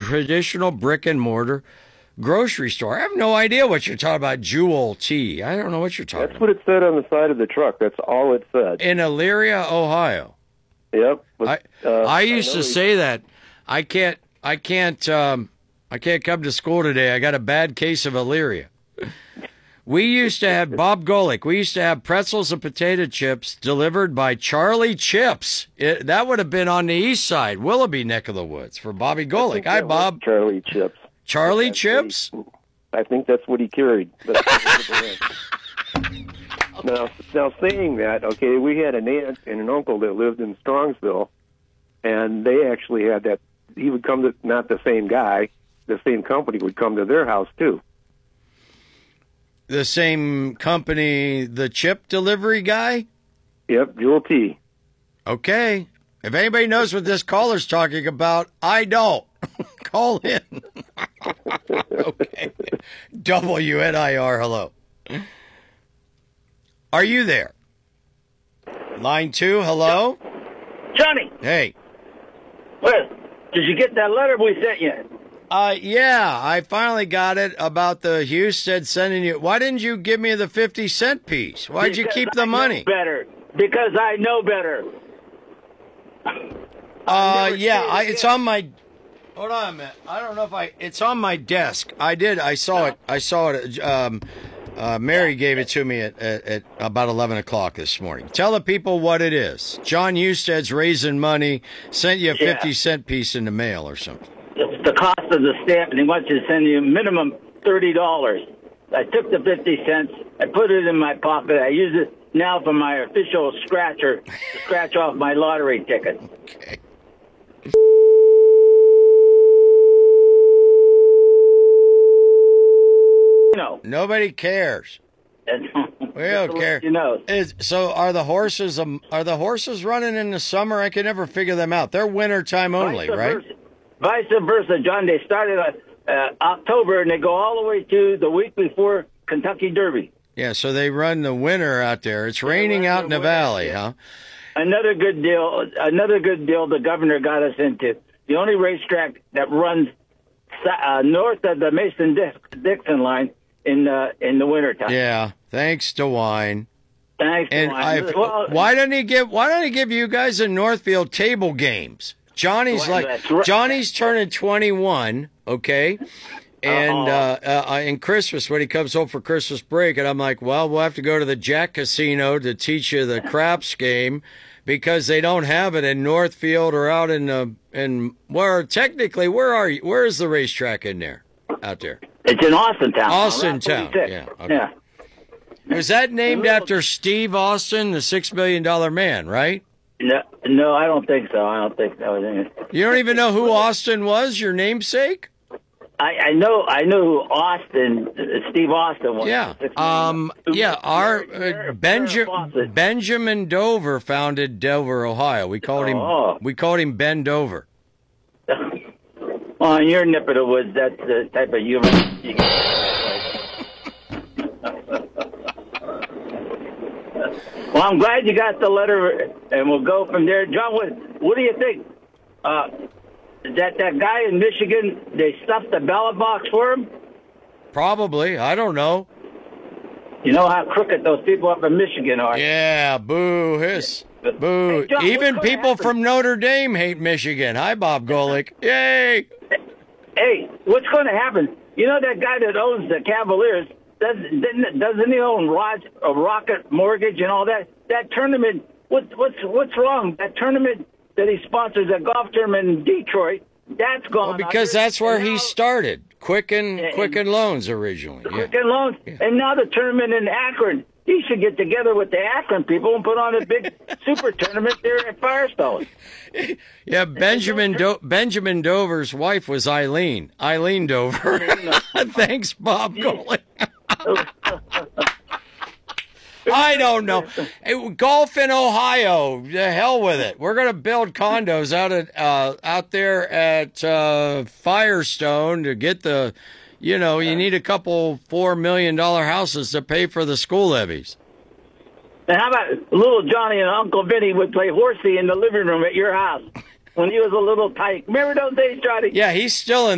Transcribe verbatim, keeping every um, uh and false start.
traditional brick and mortar grocery store. I have no idea what you're talking about, Jewel Tea. I don't know what you're talking That's about. what it said on the side of the truck. That's all it said. In Elyria, Ohio. Yep. But, I uh, I used I to he, say that. I can't I can't um I can't come to school today. I got a bad case of Elyria. We used to have Bob Golick. We used to have pretzels and potato chips delivered by Charlie Chips. It, that would have been on the east side, Willoughby neck of the woods for Bobby Golick. Hi, Bob. Charlie Chips. Charlie That's Chips? He, I think that's what he carried. That's now, now, saying that, okay, we had an aunt and an uncle that lived in Strongsville, and they actually had that. He would come to, not the same guy, the same company would come to their house, too. The same company, the chip delivery guy? Yep, Jewel T. Okay. If anybody knows what this caller's talking about, I don't. Call in. Okay. W N I R, hello. Are you there? Line two, hello? Johnny, Hey. well, did you get that letter we sent you? Uh, yeah, I finally got it about the Houston sending you. Why didn't you give me the fifty cent piece? Why'd you Because keep I the know money? better. Because I know better. Uh, never yeah, seen it I, it's again. on my. Hold on a minute. I don't know if I. It's on my desk. I did. I saw it. I saw it. Um, uh, Mary gave it to me at, at, at about eleven o'clock this morning. Tell the people what it is. John Husted's raising money. Sent you a Yeah. fifty cent piece in the mail or something. It's the cost of the stamp, and he wants you to send you minimum thirty dollars. I took the fifty cents. I put it in my pocket. I use it now for my official scratcher to scratch off my lottery ticket. Okay. You know. Nobody cares. We don't care. You know. Is, so are the horses um, are the horses running in the summer? I can never figure them out. They're winter time only, Vice right? versa. Vice versa, John. They started uh, uh, October and they go all the way to the week before Kentucky Derby. Yeah, so they run the winter out there. It's raining run out the in the winter, valley, yeah. huh? Another good deal. Another good deal. The governor got us into the only racetrack that runs uh, north of the Mason-Dixon line in uh, in the wintertime. Yeah, thanks, DeWine. Thanks. And DeWine. I, Well, why don't he give? Why don't he give you guys in Northfield table games? Johnny's Well, like that's right. Johnny's turning twenty-one, okay, and uh, uh, in Christmas when he comes home for Christmas break, and I'm like, well, we'll have to go to the Jack Casino to teach you the craps game because they don't have it in Northfield or out in the in where technically where are you? Where is the racetrack in there out there? It's in Austin Town. Austin Route Town, forty-six. yeah, okay. Yeah. Was that named little- after Steve Austin, the six million dollar man, right? No, no, I don't think so. I don't think that was it. You don't even know who Austin was, your namesake? I, I know, I know who Austin, uh, Steve Austin was. Yeah. Six million. Um, yeah, our Mary- uh, Mary Benja- Fawcett. Benjamin Dover founded Dover, Ohio. We called him Oh. we called him Ben Dover. Well, in your nip of the woods, that's the type of humor you get. Well, I'm glad you got the letter, and we'll go from there. John, what, what do you think? Uh, that that guy in Michigan, they stuffed the ballot box for him? Probably. I don't know. You know how crooked those people up in Michigan are. Yeah, boo, hiss. Boo. Hey, John, Even what's gonna people happen? from Notre Dame hate Michigan. Hi, Bob Golick. Yay. Hey, what's going to happen? You know that guy that owns the Cavaliers, doesn't, didn't- doesn't he own Rod, uh, Rocket Mortgage and all that? That tournament, what, what's what's wrong? That tournament that he sponsors, that golf tournament in Detroit, that's gone. Well, because under. that's where And he now- started. Quicken And- Quicken Loans originally. the Yeah. Quicken Loans, and now the tournament in Akron. He should get together with the Akron people and put on a big super tournament there at Firestone. Yeah, Benjamin Do- Benjamin Dover's wife was Eileen. Eileen Dover. Thanks, Bob Golick. I don't know. Hey, golf in Ohio. The hell with it. We're gonna build condos out at uh, out there at uh, Firestone to get the. You know, you need a couple four million dollar houses to pay for the school levies. And how about little Johnny and Uncle Vinny would play horsey in the living room at your house when he was a little tyke? Remember those days, Johnny? Yeah, he's still in.